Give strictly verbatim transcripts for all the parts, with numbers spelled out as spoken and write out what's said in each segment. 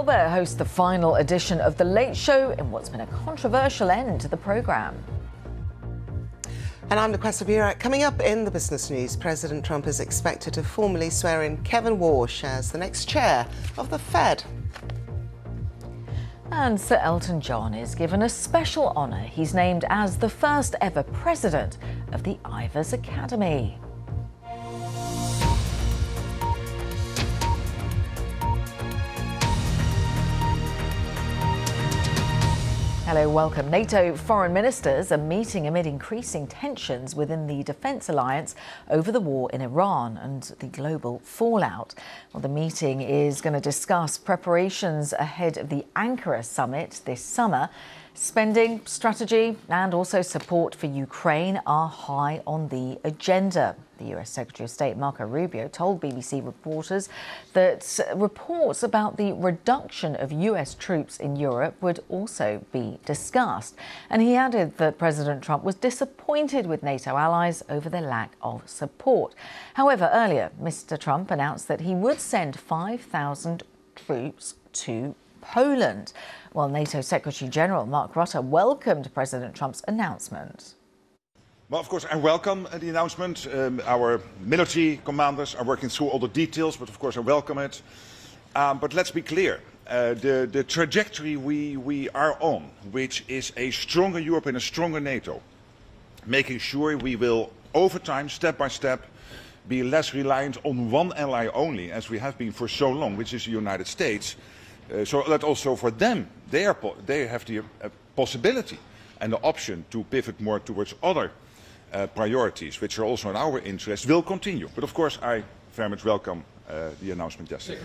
Silver hosts the final edition of The Late Show in what's been a controversial end to the programme. And I'm Naquessa Burak. Coming up in the business news, President Trump is expected to formally swear in Kevin Warsh as the next chair of the Fed. And Sir Elton John is given a special honour. He's named as the first ever president of the Ivors Academy. Hello, welcome. NATO foreign ministers are meeting amid increasing tensions within the defence alliance over the war in Iran and the global fallout. Well, the meeting is going to discuss preparations ahead of the Ankara summit this summer. Spending, strategy and also support for Ukraine are high on the agenda. The U S Secretary of State Marco Rubio told B B C reporters that reports about the reduction of U S troops in Europe would also be discussed. And he added that President Trump was disappointed with NATO allies over their lack of support. However, earlier, Mister Trump announced that he would send five thousand troops to Poland. Well, NATO Secretary General Mark Rutte welcomed President Trump's announcement. Well, of course, I welcome the announcement. Um, our military commanders are working through all the details, but of course I welcome it. Um, but let's be clear. Uh, the, the trajectory we, we are on, which is a stronger Europe and a stronger NATO, making sure we will, over time, step by step, be less reliant on one ally only, as we have been for so long, which is the United States. Uh, so that also for them, they, are po they have the uh, possibility and the option to pivot more towards other uh, priorities, which are also in our interest, will continue. But of course, I very much welcome uh, the announcement yesterday.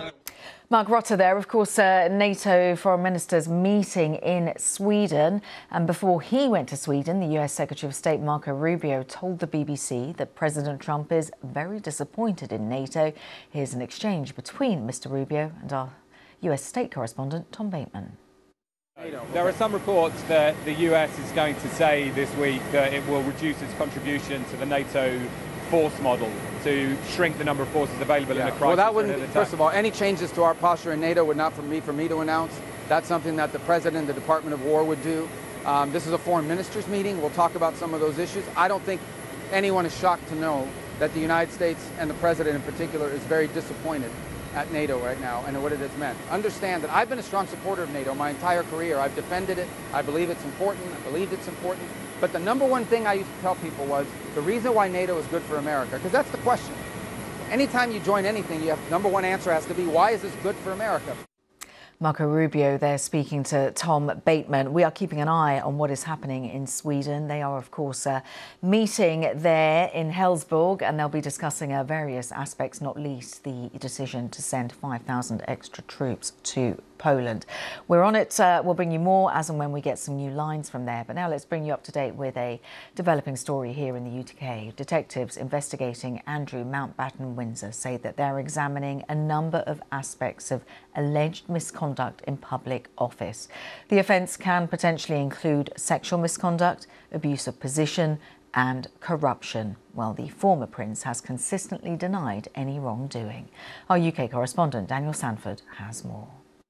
Mark Rutte there, of course, uh, NATO foreign ministers meeting in Sweden. And before he went to Sweden, the U S Secretary of State Marco Rubio told the B B C that President Trump is very disappointed in NATO. Here's an exchange between Mister Rubio and our U S State correspondent Tom Bateman. There are some reports that the U S is going to say this week that it will reduce its contribution to the NATO force model to shrink the number of forces available yeah. in a crisis. Well, that wouldn't, first of all, any changes to our posture in NATO would not for me, for me to announce. That's something that the President and the Department of War would do. Um, this is a foreign ministers meeting. We'll talk about some of those issues. I don't think anyone is shocked to know that the United States and the President in particular is very disappointed at NATO right now and what it has meant. Understand that I've been a strong supporter of NATO my entire career. I've defended it. I believe it's important. I believe it's important. But the number one thing I used to tell people was the reason why NATO is good for America, because that's the question. Anytime you join anything, you have number one answer has to be, why is this good for America? Marco Rubio there speaking to Tom Bateman. We are keeping an eye on what is happening in Sweden. They are, of course, uh, meeting there in Helsingborg, and they'll be discussing uh, various aspects, not least the decision to send five thousand extra troops to Poland. We're on it. Uh, we'll bring you more as and when we get some new lines from there. But now let's bring you up to date with a developing story here in the U K. Detectives investigating Andrew Mountbatten Windsor say that they're examining a number of aspects of alleged misconduct in public office. The offence can potentially include sexual misconduct, abuse of position and corruption. Well, the former prince has consistently denied any wrongdoing. Our U K correspondent Daniel Sanford has more.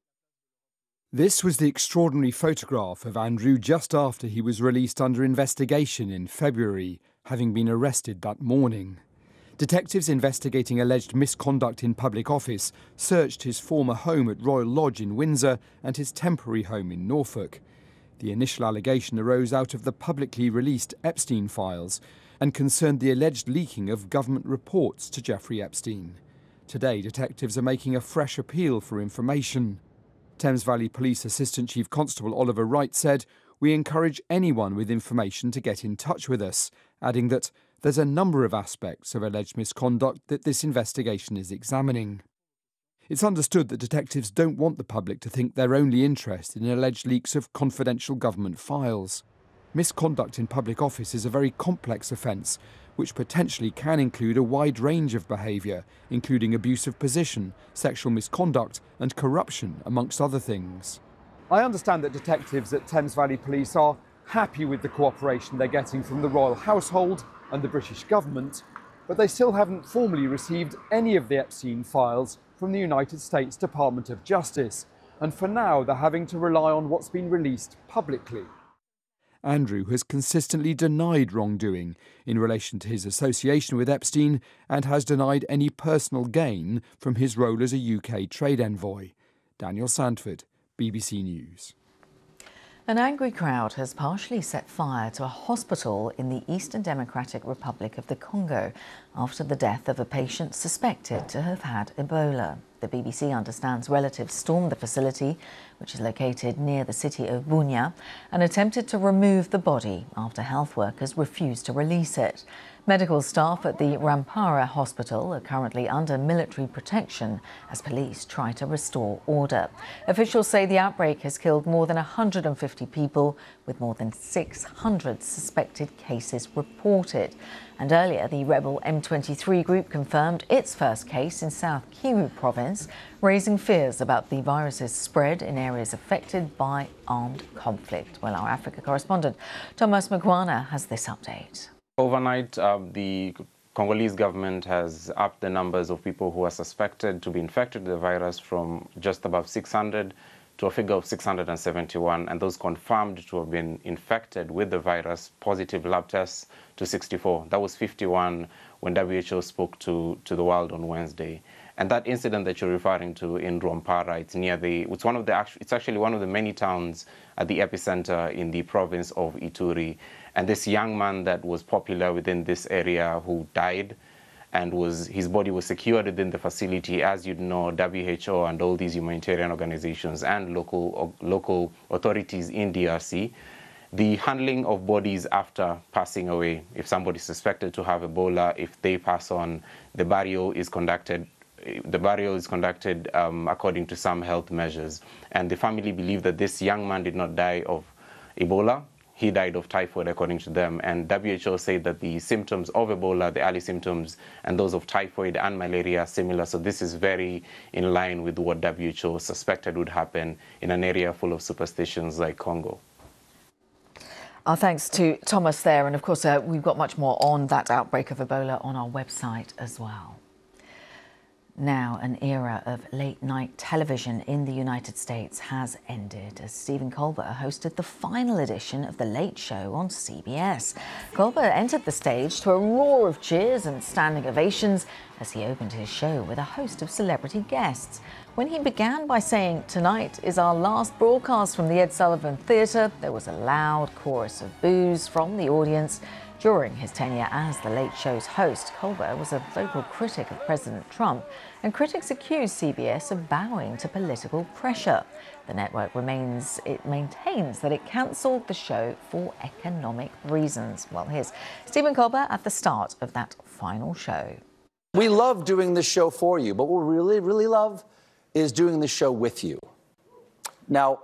This was the extraordinary photograph of Andrew just after he was released under investigation in February, having been arrested that morning. Detectives investigating alleged misconduct in public office searched his former home at Royal Lodge in Windsor and his temporary home in Norfolk. The initial allegation arose out of the publicly released Epstein files and concerned the alleged leaking of government reports to Jeffrey Epstein. Today, detectives are making a fresh appeal for information. Thames Valley Police Assistant Chief Constable Oliver Wright said, "We encourage anyone with information to get in touch with us," adding that there's a number of aspects of alleged misconduct that this investigation is examining. It's understood that detectives don't want the public to think they're only interested in alleged leaks of confidential government files. Misconduct in public office is a very complex offence, which potentially can include a wide range of behaviour, including abuse of position, sexual misconduct and corruption, amongst other things. I understand that detectives at Thames Valley Police are happy with the cooperation they're getting from the royal household and the British government, but they still haven't formally received any of the Epstein files from the United States Department of Justice. and for now they're having to rely on what's been released publicly. Andrew has consistently denied wrongdoing in relation to his association with Epstein and has denied any personal gain from his role as a U K trade envoy. Daniel Sandford, B B C News. An angry crowd has partially set fire to a hospital in the Eastern Democratic Republic of the Congo after the death of a patient suspected to have had Ebola. The B B C understands relatives stormed the facility, which is located near the city of Bunia, and attempted to remove the body after health workers refused to release it. Medical staff at the Rampara Hospital are currently under military protection as police try to restore order. Officials say the outbreak has killed more than one hundred fifty people, with more than six hundred suspected cases reported. And earlier, the rebel M twenty-three group confirmed its first case in South Kivu province, raising fears about the virus's spread in areas affected by armed conflict. Well, our Africa correspondent Thomas Mugwana has this update. Overnight, uh, the Congolese government has upped the numbers of people who are suspected to be infected with the virus from just above six hundred to a figure of six hundred seventy-one, and those confirmed to have been infected with the virus, positive lab tests, to sixty-four. That was fifty-one when W H O spoke to, to the world on Wednesday. And that incident that you're referring to in Rwampara, it's near the, it's one of the, it's actually one of the many towns at the epicenter in the province of Ituri. And this young man that was popular within this area who died, and was his body was secured within the facility. As you know, W H O and all these humanitarian organizations and local, local authorities in D R C, the handling of bodies after passing away, if somebody is suspected to have Ebola, if they pass on, the burial is conducted The burial is conducted um, according to some health measures. And the family believe that this young man did not die of Ebola. He died of typhoid, according to them. And W H O said that the symptoms of Ebola, the early symptoms, and those of typhoid and malaria are similar. So this is very in line with what W H O suspected would happen in an area full of superstitions like Congo. Our thanks to Thomas there. And of course, uh, we've got much more on that outbreak of Ebola on our website as well. Now, an era of late-night television in the United States has ended as Stephen Colbert hosted the final edition of The Late Show on C B S. Colbert entered the stage to a roar of cheers and standing ovations as he opened his show with a host of celebrity guests. When he began by saying, "Tonight is our last broadcast from the Ed Sullivan Theatre," there was a loud chorus of boos from the audience. During his tenure as The Late Show's host, Colbert was a vocal critic of President Trump, and critics accused C B S of bowing to political pressure. The network remains, it maintains that it cancelled the show for economic reasons. Well, here's Stephen Colbert at the start of that final show. We love doing this show for you, but what we really, really love is doing the show with you. Now,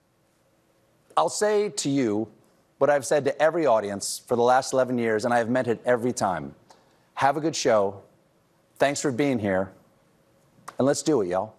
I'll say to you what I've said to every audience for the last eleven years, and I've meant it every time. Have a good show. Thanks for being here. And let's do it, y'all.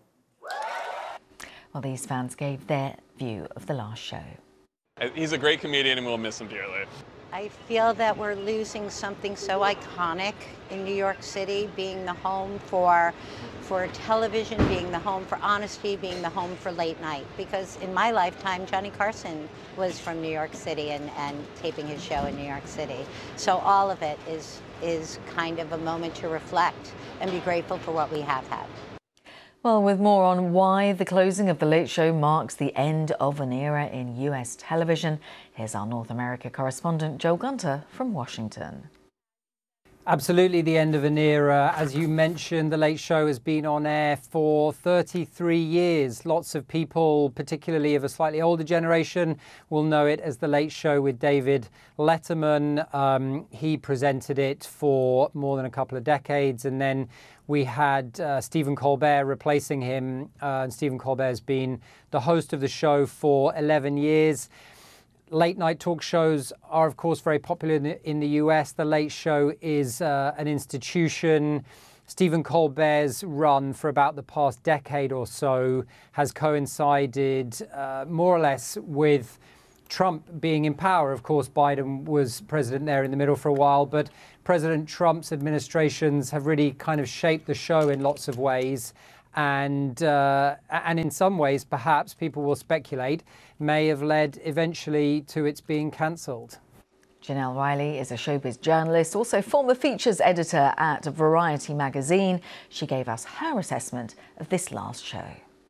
Well, these fans gave their view of the last show. He's a great comedian and we'll miss him dearly. I feel that we're losing something so iconic in New York City, being the home for, for television, being the home for honesty, being the home for late night. Because in my lifetime, Johnny Carson was from New York City and, and taping his show in New York City. So all of it is, is kind of a moment to reflect and be grateful for what we have had. Well, with more on why the closing of The Late Show marks the end of an era in U S television, here's our North America correspondent Joel Gunter from Washington. Absolutely the end of an era. As you mentioned, The Late Show has been on air for thirty-three years. Lots of people, particularly of a slightly older generation, will know it as The Late Show with David Letterman. Um, he presented it for more than a couple of decades, and then we had uh, Stephen Colbert replacing him. Uh, and Stephen Colbert has been the host of the show for eleven years. Late night talk shows are, of course, very popular in the, in the U S. The Late Show is uh, an institution. Stephen Colbert's run for about the past decade or so has coincided uh, more or less with Trump being in power. Of course, Biden was president there in the middle for a while, but President Trump's administrations have really kind of shaped the show in lots of ways. and uh, and in some ways, perhaps people will speculate, may have led eventually to its being cancelled. Janelle Riley is a showbiz journalist, also former features editor at Variety magazine. She gave us her assessment of this last show.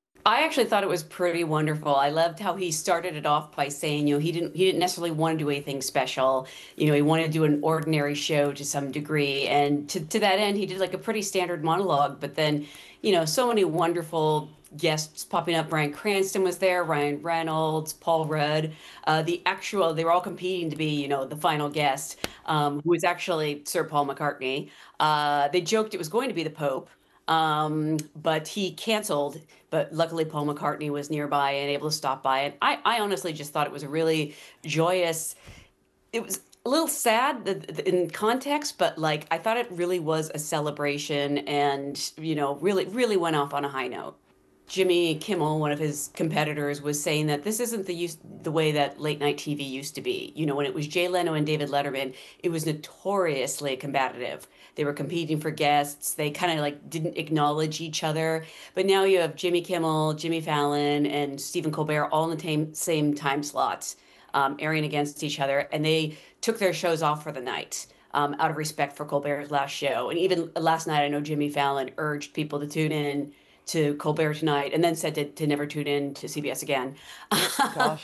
I actually thought it was pretty wonderful. I loved how he started it off by saying, you know, he didn't he didn't necessarily want to do anything special. You know, he wanted to do an ordinary show to some degree. And to, to that end, he did like a pretty standard monologue. But then, you know, so many wonderful guests popping up. Bryan Cranston was there, Ryan Reynolds, Paul Rudd. Uh, the actual, they were all competing to be, you know, the final guest, um, who was actually Sir Paul McCartney. Uh, they joked it was going to be the Pope. Um, but he canceled, but luckily Paul McCartney was nearby and able to stop by. And I, I honestly just thought it was a really joyous, it was a little sad in context, but like, I thought it really was a celebration and, you know, really, really went off on a high note. Jimmy Kimmel, one of his competitors, was saying that this isn't the use, the way that late night T V used to be. You know, when it was Jay Leno and David Letterman, it was notoriously combative. They were competing for guests. They kind of like didn't acknowledge each other. But now you have Jimmy Kimmel, Jimmy Fallon, and Stephen Colbert all in the same, same time slots, um, airing against each other. And they took their shows off for the night um, out of respect for Colbert's last show. And even last night, I know Jimmy Fallon urged people to tune in to Colbert Tonight, and then said to, to never tune in to C B S again. Gosh.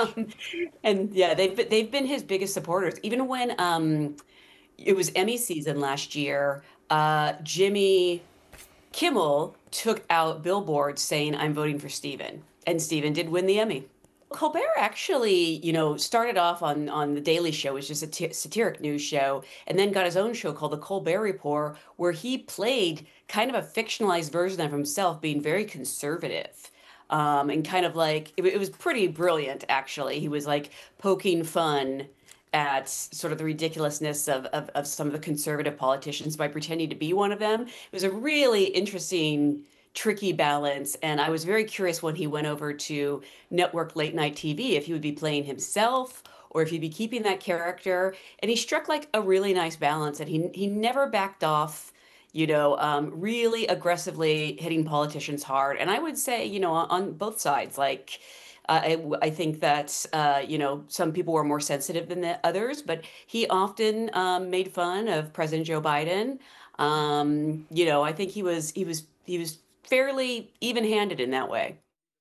And yeah, they've been, they've been his biggest supporters. Even when um, it was Emmy season last year, uh, Jimmy Kimmel took out billboards saying, "I'm voting for Stephen," and Stephen did win the Emmy. Colbert actually, you know, started off on, on The Daily Show, which is a t- satiric news show, and then got his own show called The Colbert Report, where he played kind of a fictionalized version of himself being very conservative. Um, and kind of like, it, it was pretty brilliant, actually. He was like poking fun at sort of the ridiculousness of, of, of some of the conservative politicians by pretending to be one of them. It was a really interesting, tricky balance. And I was very curious when he went over to network late night T V, if he would be playing himself or if he'd be keeping that character. And he struck like a really nice balance, and he he never backed off, you know, um, really aggressively hitting politicians hard. And I would say, you know, on, on both sides, like, uh, I, I think that, uh, you know, some people were more sensitive than the others, but he often um, made fun of President Joe Biden. Um, you know, I think he was he was he was fairly even-handed in that way.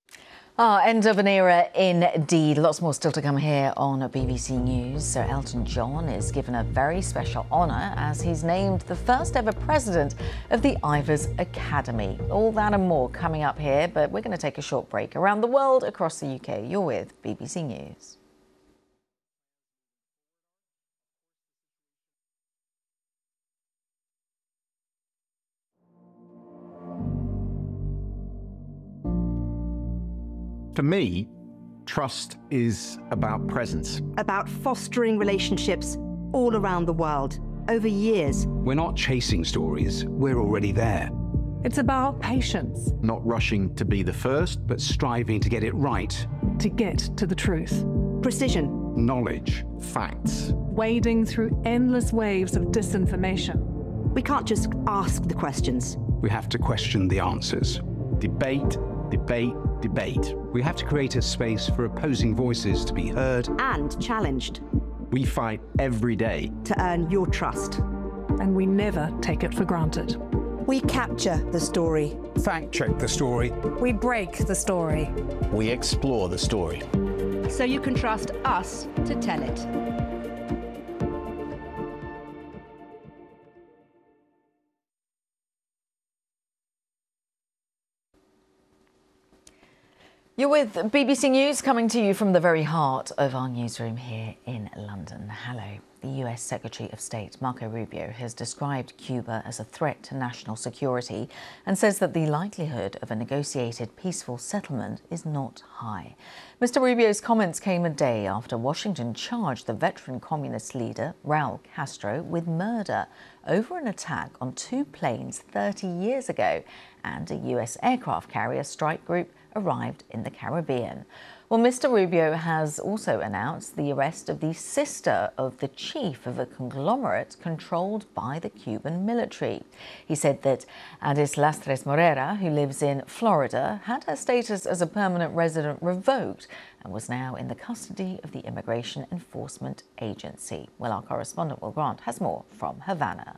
Ah, end of an era indeed. Lots more still to come here on B B C News. Sir Elton John is given a very special honour as he's named the first ever president of the Ivors Academy. All that and more coming up here, but we're going to take a short break. Around the world, across the U K, you're with B B C News. For me, trust is about presence. About fostering relationships all around the world, over years. We're not chasing stories, we're already there. It's about patience. Not rushing to be the first, but striving to get it right. To get to the truth. Precision. Knowledge. Facts. Wading through endless waves of disinformation. We can't just ask the questions. We have to question the answers. Debate, debate, debate. We have to create a space for opposing voices to be heard and challenged. We fight every day to earn your trust. And we never take it for granted. We capture the story. Fact check the story. We break the story. We explore the story. So you can trust us to tell it. You're with B B C News, coming to you from the very heart of our newsroom here in London. Hello. The U S Secretary of State, Marco Rubio, has described Cuba as a threat to national security and says that the likelihood of a negotiated peaceful settlement is not high. Mister Rubio's comments came a day after Washington charged the veteran communist leader, Raul Castro, with murder over an attack on two planes thirty years ago, and a U S aircraft carrier strike group arrived in the Caribbean. Well, Mister Rubio has also announced the arrest of the sister of the chief of a conglomerate controlled by the Cuban military. He said that Adis Lastres Morera, who lives in Florida, had her status as a permanent resident revoked and was now in the custody of the Immigration Enforcement Agency. Well, our correspondent Will Grant has more from Havana.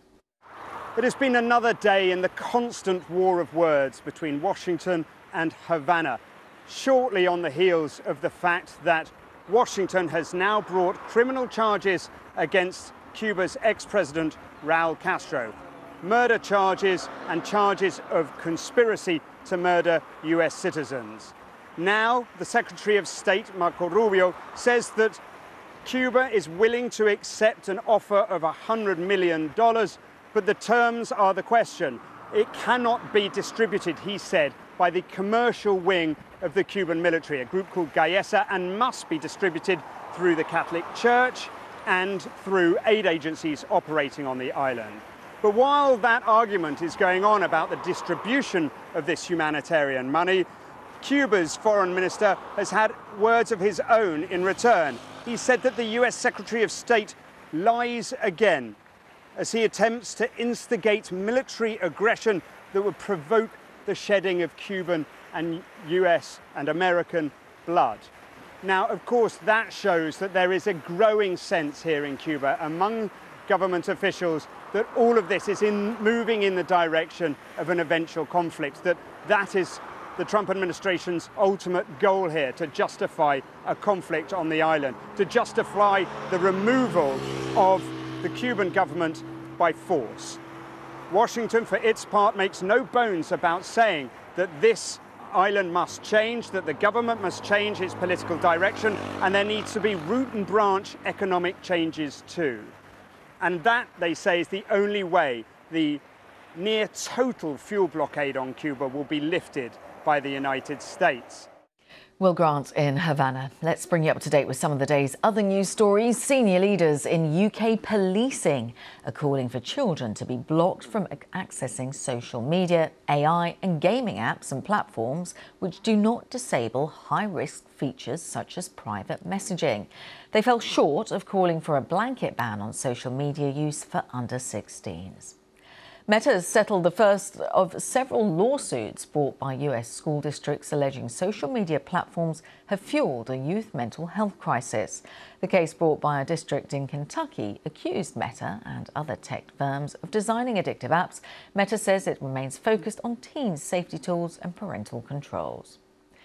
It has been another day in the constant war of words between Washington and Havana, shortly on the heels of the fact that Washington has now brought criminal charges against Cuba's ex-president Raul Castro, murder charges and charges of conspiracy to murder U S citizens. Now, the Secretary of State, Marco Rubio, says that Cuba is willing to accept an offer of one hundred million dollars, but the terms are the question. It cannot be distributed, he said, by the commercial wing of the Cuban military, a group called Gaesa, and must be distributed through the Catholic Church and through aid agencies operating on the island. But while that argument is going on about the distribution of this humanitarian money, Cuba's foreign minister has had words of his own in return. He said that the U S Secretary of State lies again as he attempts to instigate military aggression that would provoke the shedding of Cuban and U S and American blood. Now, of course, that shows that there is a growing sense here in Cuba among government officials that all of this is in, moving in the direction of an eventual conflict, that that is the Trump administration's ultimate goal here, to justify a conflict on the island, to justify the removal of the Cuban government by force. Washington, for its part, makes no bones about saying that this island must change, that the government must change its political direction, and there needs to be root and branch economic changes too. And that, they say, is the only way the near total fuel blockade on Cuba will be lifted by the United States. Will Grant in Havana. Let's bring you up to date with some of the day's other news stories. Senior leaders in U K policing are calling for children to be blocked from accessing social media, A I and gaming apps and platforms which do not disable high-risk features such as private messaging. They fell short of calling for a blanket ban on social media use for under sixteens. Meta has settled the first of several lawsuits brought by U S school districts alleging social media platforms have fueled a youth mental health crisis. The case brought by a district in Kentucky accused Meta and other tech firms of designing addictive apps. Meta says it remains focused on teens' safety tools and parental controls.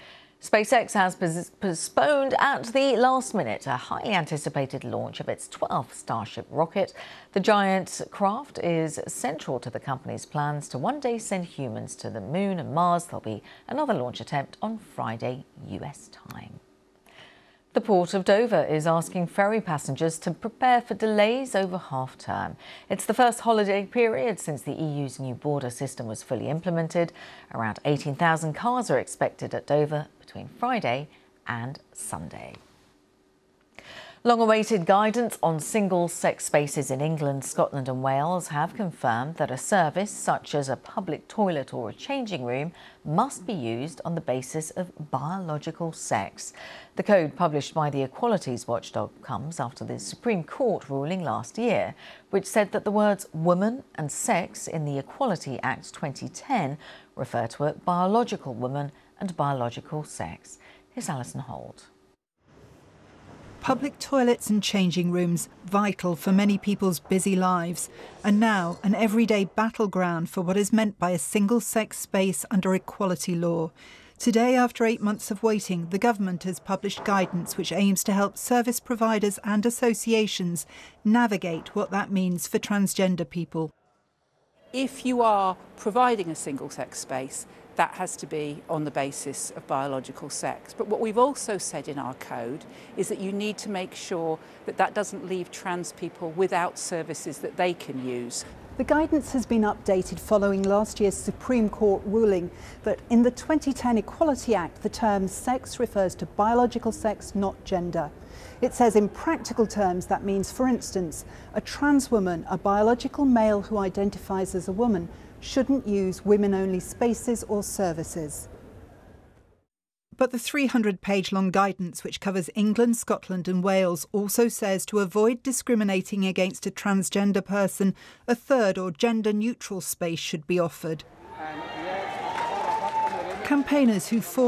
SpaceX has postponed at the last minute a highly anticipated launch of its twelfth Starship rocket. The giant craft is central to the company's plans to one day send humans to the moon and Mars. There'll be another launch attempt on Friday, U S time. The Port of Dover is asking ferry passengers to prepare for delays over half-term. It's the first holiday period since the E U's new border system was fully implemented. Around eighteen thousand cars are expected at Dover between Friday and Sunday. Long-awaited guidance on single-sex spaces in England, Scotland and Wales have confirmed that a service such as a public toilet or a changing room must be used on the basis of biological sex. The code published by the Equalities Watchdog comes after the Supreme Court ruling last year, which said that the words woman and sex in the Equality Act twenty ten refer to a biological woman and biological sex. Here's Alison Holt. Public toilets and changing rooms, vital for many people's busy lives, and now an everyday battleground for what is meant by a single-sex space under equality law. Today, after eight months of waiting, the government has published guidance which aims to help service providers and associations navigate what that means for transgender people. If you are providing a single-sex space, that has to be on the basis of biological sex. But what we've also said in our code is that you need to make sure that that doesn't leave trans people without services that they can use. The guidance has been updated following last year's Supreme Court ruling that in the twenty ten Equality Act, the term sex refers to biological sex, not gender. It says in practical terms that means, for instance, a trans woman, a biological male who identifies as a woman, shouldn't use women-only spaces or services. But the three hundred page long guidance, which covers England, Scotland and Wales, also says to avoid discriminating against a transgender person, a third or gender-neutral space should be offered. Campaigners who fought